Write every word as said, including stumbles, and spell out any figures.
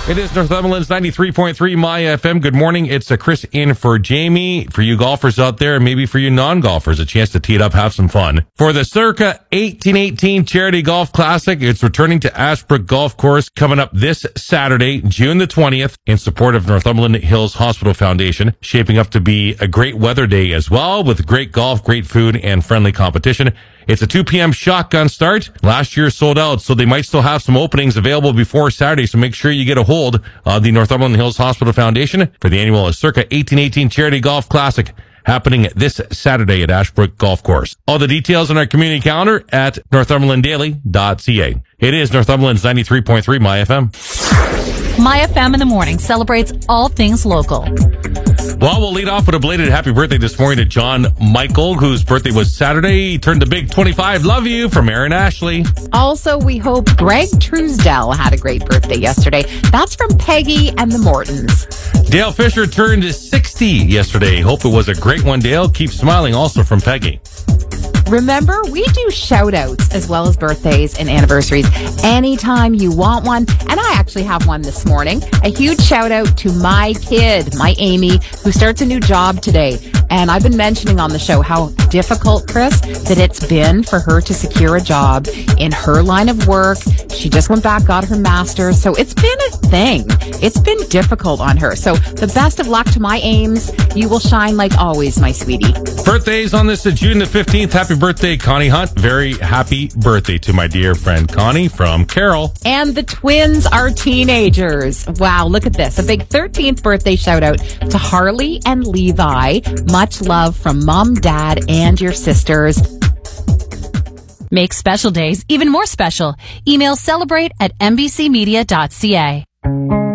It is Northumberland's ninety-three point three My F M. Good morning. It's a Chris in for Jamie. For you golfers out there, and maybe for you non-golfers, a chance to tee it up, have some fun. For the Circa eighteen eighteen Charity Golf Classic, it's returning to Ashbrook Golf Course coming up this Saturday, June the twentieth, in support of Northumberland Hills Hospital Foundation. Shaping up to be a great weather day as well, with great golf, great food, and friendly competition. It's a two p.m. shotgun start. Last year sold out, so they might still have some openings available before Saturday, so make sure you get a hold of the Northumberland Hills Hospital Foundation for the annual Circa eighteen eighteen Charity Golf Classic, happening this Saturday at Ashbrook Golf Course. All the details on our community calendar at northumberland daily dot c a. It is Northumberland's ninety-three point three My F M. My F M in the morning celebrates all things local. Well, we'll lead off with a belated happy birthday this morning to John Michael, whose birthday was Saturday. He turned the big twenty-five. Love you from Aaron Ashley. Also, we hope Greg Truesdell had a great birthday yesterday. That's from Peggy and the Mortons. Dale Fisher turned sixty yesterday. Hope it was a great one, Dale. Keep smiling, also from Peggy. Remember, we do shout-outs as well as birthdays and anniversaries anytime you want one. And I actually have one this morning. A huge shout-out to my kid, my Amy, who starts a new job today. And I've been mentioning on the show how difficult, Chris, that it's been for her to secure a job in her line of work. She just went back, got her master's. So it's been a thing. It's been difficult on her. So the best of luck to my Ames. You will shine like always, my sweetie. Birthdays on this June the fifteenth. Happy birthday, Connie Hunt. Very happy birthday to my dear friend Connie from Carroll. And the twins are teenagers. Wow, look at this. A big thirteenth birthday shout out to Harley and Levi. Much love from Mom, Dad, and your sisters. Make special days even more special. Email celebrate at n b c media dot c a.